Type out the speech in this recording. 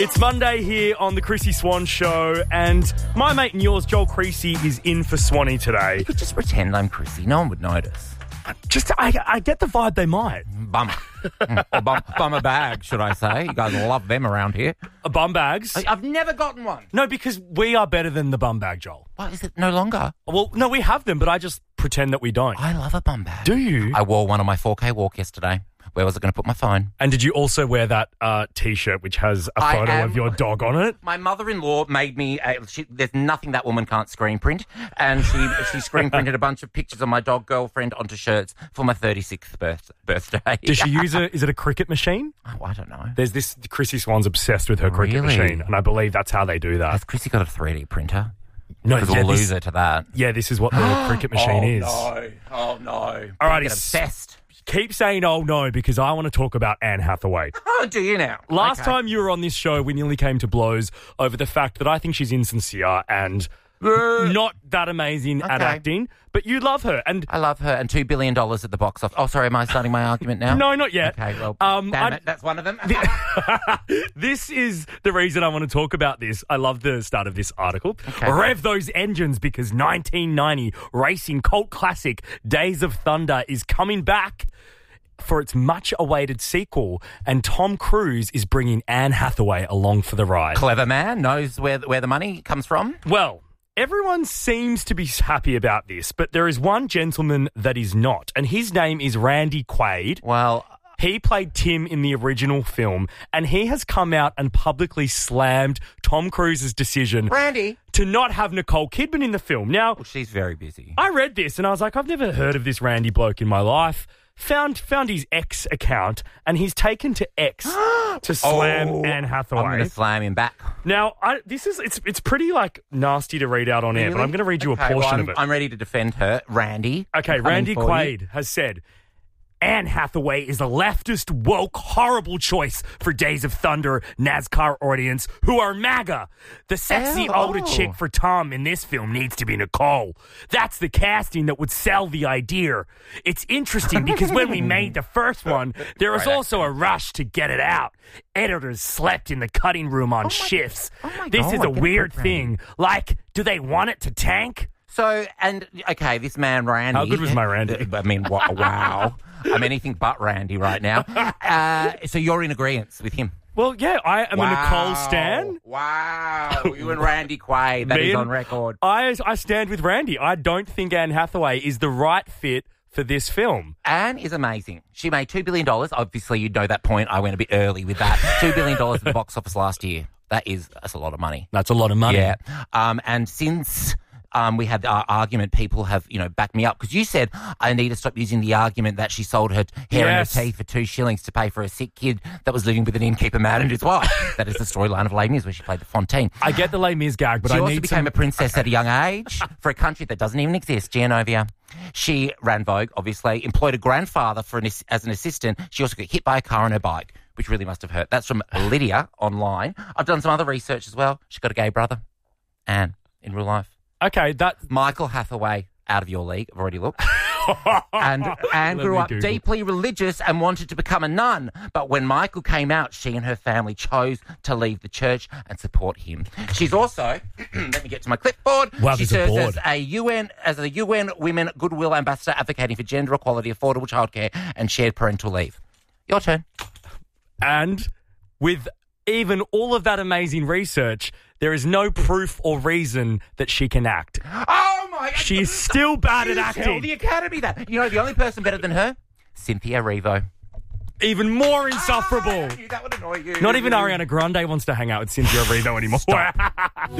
It's Monday here on the Chrissy Swan Show, and my mate and yours, Joel Creasy, is in for Swanee today. You could just pretend I'm Chrissy. No one would notice. I get the vibe they might. Bummer. Or bummer bag, should I say. You guys love them around here. Bum bags? I've never gotten one. No, because we are better than the bum bag, Joel. What, is it no longer? Well, no, we have them, but I just pretend that we don't. I love a bum bag. Do you? I wore one on my 4K walk yesterday. Where was I going to put my phone? And did you also wear that T-shirt which has a photo of your dog on it? My mother-in-law made me... there's nothing that woman can't screen print. And she screen printed a bunch of pictures of my dog girlfriend onto shirts for my 36th birthday. Does she use is it a cricket machine? Oh, I don't know. There's this... Chrissy Swan's obsessed with her cricket machine, and I believe that's how they do that. Has Chrissy got a 3D printer? No, because we'll lose her to that. Yeah, this is what the cricket machine is. Oh, no. All right, get obsessed. Keep saying, oh, no, because I want to talk about Anne Hathaway. Oh, do you now? Last time you were on this show, we nearly came to blows over the fact that I think she's insincere and not that amazing at acting, but you love her. And I love her, and $2 billion at the box office. Oh, sorry, am I starting my argument now? No, not yet. Okay, well, damn it, that's one of them. This is the reason I want to talk about this. I love the start of this article. Okay. Rev those engines because 1990 racing cult classic Days of Thunder is coming back for its much-awaited sequel, and Tom Cruise is bringing Anne Hathaway along for the ride. Clever man, knows where the money comes from. Well, everyone seems to be happy about this, but there is one gentleman that is not, and his name is Randy Quaid. Well, he played Tim in the original film, and he has come out and publicly slammed Tom Cruise's decision to not have Nicole Kidman in the film. Now, well, she's very busy. I read this, and I was like, I've never heard of this Randy bloke in my life. Found his X account, and he's taken to X to slam Anne Hathaway. I'm going to slam him back. Now, it's pretty nasty to read out on air, but I'm going to read you a portion of it. I'm ready to defend her, Randy. Okay, Randy Quaid has said, Anne Hathaway is a leftist, woke, horrible choice for Days of Thunder NASCAR audience who are MAGA. The sexy older chick for Tom in this film needs to be Nicole. That's the casting that would sell the idea. It's interesting because when we made the first one, there was also a rush to get it out. Editors slept in the cutting room on shifts. This is a weird thing. Do they want it to tank? So, okay, this man, Randy. How good was my Randy? I mean, wow. I'm anything but Randy right now. So you're in agreement with him? Well, yeah, I am a Nicole stan. Wow. You and Randy Quaid, that is on record. I stand with Randy. I don't think Anne Hathaway is the right fit for this film. Anne is amazing. She made $2 billion. Obviously, you'd know that point. I went a bit early with that. $2 billion at the box office last year. That's a lot of money. That's a lot of money. Yeah. And since... we had our argument, people have, backed me up. Because you said, I need to stop using the argument that she sold her hair and her teeth for 2 shillings to pay for a sick kid that was living with an innkeeper man and his wife. That is the storyline of Les Mis, where she played the Fontaine. I get the Les Mis gag, but she also became a princess at a young age for a country that doesn't even exist, Genovia. She ran Vogue, obviously, employed a grandfather as an assistant. She also got hit by a car on her bike, which really must have hurt. That's from Lydia online. I've done some other research as well. She's got a gay brother, Anne, in real life. Okay, Michael Hathaway, out of your league. I've already looked. And Anne grew up deeply religious and wanted to become a nun. But when Michael came out, she and her family chose to leave the church and support him. She's also, let me get to my clipboard. Wow, she serves as a UN Women Goodwill Ambassador advocating for gender equality, affordable childcare and shared parental leave. Your turn. And with even all of that amazing research, there is no proof or reason that she can act. Oh, my God. She's still bad at acting. Tell the Academy that. You know the only person better than her? Cynthia Erivo. Even more insufferable. That would annoy you. Not even Ariana Grande wants to hang out with Cynthia Erivo anymore.